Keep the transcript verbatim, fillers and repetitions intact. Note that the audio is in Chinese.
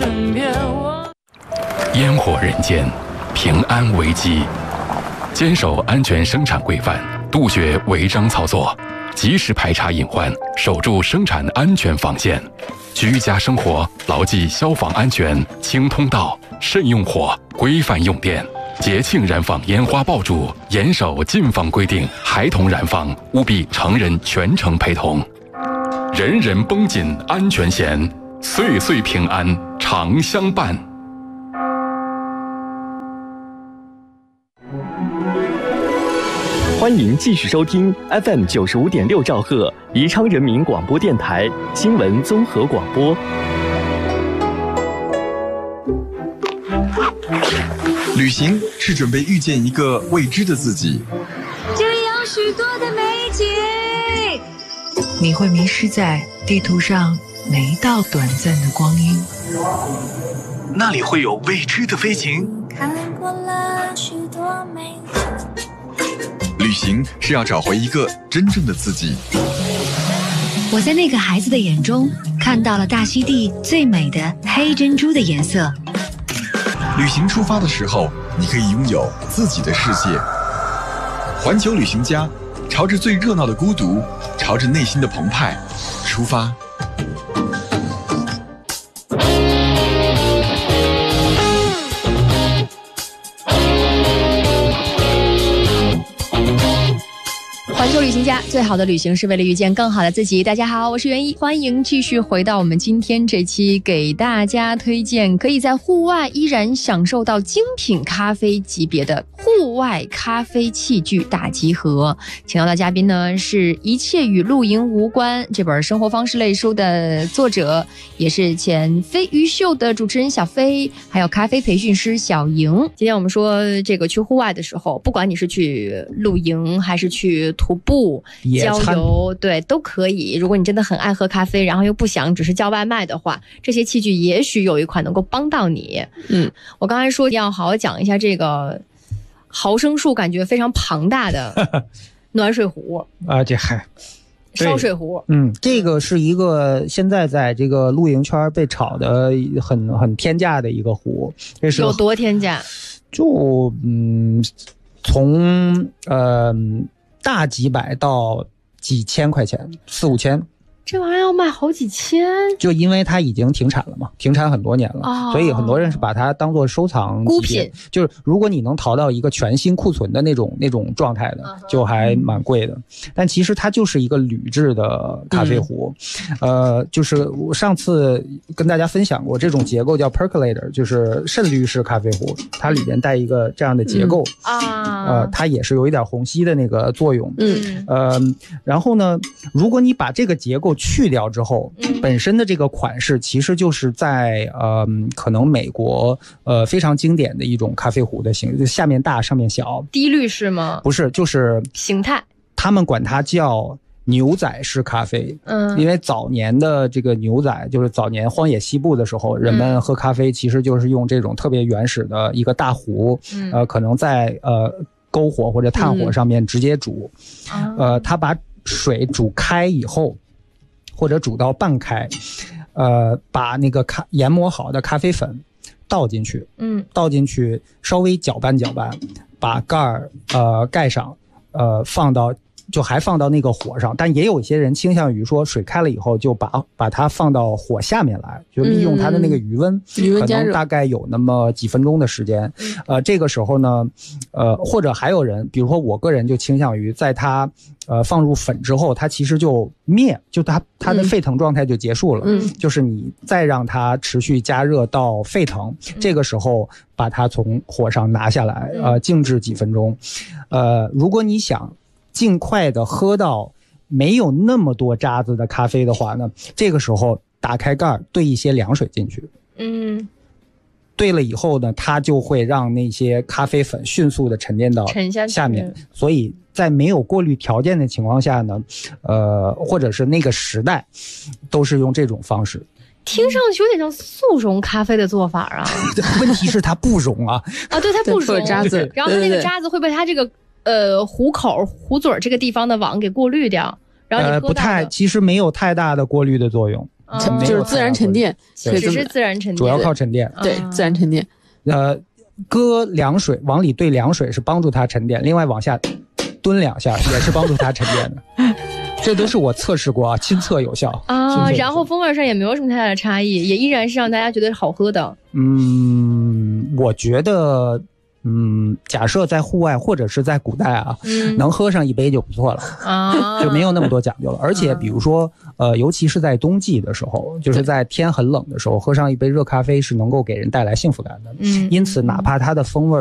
烟火人间，平安危机，坚守安全生产规范，杜绝违章操作，及时排查隐患，守住生产安全防线。居家生活牢记消防安全，清通道，慎用火，规范用电。节庆燃放烟花爆竹，严守禁放规定，孩童燃放务必成人全程陪同。人人绷紧安全弦，岁岁平安常相伴。 欢迎继续收听 F M 九十五点六兆赫宜昌人民广播电台新闻综合广播。 旅行是准备遇见一个未知的自己， 这里有许多的美景， 你会迷失在地图上每一道短暂的光阴。 那里会有未知的飞行， 看过了许多美景。 旅行是要找回一个真正的自己。 我在那个孩子的眼中看到了大溪地最美的黑珍珠的颜色。 旅行出发的时候，你可以拥有自己的世界。环球旅行家，朝着最热闹的孤独，朝着内心的澎湃出发。 环球旅行家，最好的旅行是为了遇见更好的自己。大家好，我是袁一，欢迎继续回到我们今天这期给大家推荐可以在户外依然享受到精品咖啡级别的户外咖啡器具大集合。请到的嘉宾呢是一切与露营无关这本生活方式类书的作者，也是前飞鱼秀的主持人小飞，还有咖啡培训师小莹。今天我们说这个去户外的时候，不管你是去露营还是去徒步郊游，对，都可以。如果你真的很爱喝咖啡，然后又不想只是叫外卖的话，这些器具也许有一款能够帮到你。嗯，我刚才说要好好讲一下这个毫升数感觉非常庞大的暖水壶啊，这还烧水壶。 嗯，这个是一个现在在这个露营圈被炒的很很天价的一个壶。这是有多天价？ 就嗯，从呃。大几百到几千块钱，四五千， 这玩意儿要卖好几千。 就因为它已经停产了嘛，停产很多年了，哦、所以很多人是把它当做收藏孤品。 就是如果你能淘到一个全新库存的那种那种状态的，就还蛮贵的。但其实它就是一个铝制的咖啡壶，嗯、呃，就是我上次跟大家分享过，这种结构叫 percolator， 就是渗滤式咖啡壶，它里面带一个这样的结构、嗯、啊，呃，它也是有一点虹吸的那个作用。嗯，呃，然后呢，如果你把这个结构去掉之后，本身的这个款式其实就是在呃可能美国呃非常经典的一种咖啡壶的形，就下面大上面小。 低滤式吗？ 不是，就是形态。 他们管它叫牛仔式咖啡。嗯，因为早年的这个牛仔，就是早年荒野西部的时候，人们喝咖啡其实就是用这种特别原始的一个大壶，嗯、呃，可能在呃篝火或者炭火上面直接煮，嗯、呃，他把水煮开以后。或者煮到半开，呃，把那个咖研磨好的咖啡粉倒进去，嗯，倒进去稍微搅拌搅拌，把盖儿呃盖上，呃放到就还放到那个火上，但也有一些人倾向于说水开了以后就把把它放到火下面来，就利用它的那个余温，嗯、可能大概有那么几分钟的时间，呃，这个时候呢，呃，或者还有人，比如说我个人就倾向于在它。呃，放入粉之后，它其实就灭，就它它的沸腾状态就结束了。嗯，就是你再让它持续加热到沸腾，嗯、这个时候把它从火上拿下来，呃，静置几分钟。呃，如果你想尽快的喝到没有那么多渣子的咖啡的话呢，这个时候打开盖儿，兑一些凉水进去。嗯。兑了以后呢，它就会让那些咖啡粉迅速的沉淀到下面，所以在没有过滤条件的情况下呢，呃，或者是那个时代，都是用这种方式。 听上去有点像速溶咖啡的做法啊。 问题是它不溶啊。 啊，对，它不溶渣子， 然后它那个渣子会被它这个呃壶口、壶嘴这个地方的网给过滤掉，然后你喝呃不太，其实没有太大的过滤的作用。 嗯、就是自然沉淀， 只是自然沉淀， 主要靠沉淀， 对，自然沉淀。 呃，搁凉水往里兑凉水是帮助它沉淀，另外往下蹲两下也是帮助它沉淀的。这都是我测试过啊，亲测有效啊。然后风味上也没有什么太大的差异，也依然是让大家觉得好喝的。 嗯，我觉得，嗯，假设在户外或者是在古代啊，嗯、能喝上一杯就不错了啊，就没有那么多讲究了。而且比如说，呃，尤其是在冬季的时候，就是在天很冷的时候，喝上一杯热咖啡是能够给人带来幸福感的。嗯，因此哪怕它的风味